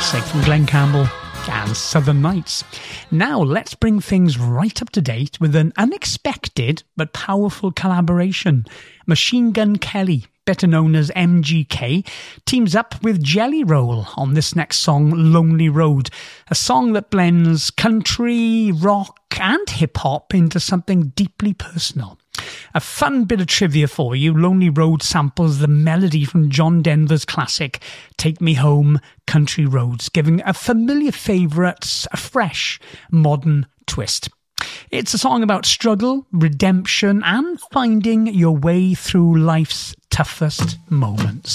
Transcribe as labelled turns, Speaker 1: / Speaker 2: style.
Speaker 1: classic from Glen Campbell and Southern Nights. Now let's bring things right up to date with an unexpected but powerful collaboration. Machine Gun Kelly, better known as MGK, teams up with Jelly Roll on this next song, Lonely Road, a song that blends country, rock and hip-hop into something deeply personal. A fun bit of trivia for you, Lonely Road samples the melody from John Denver's classic Take Me Home, Country Roads, giving a familiar favourite a fresh, modern twist. It's a song about struggle, redemption and finding your way through life's toughest moments.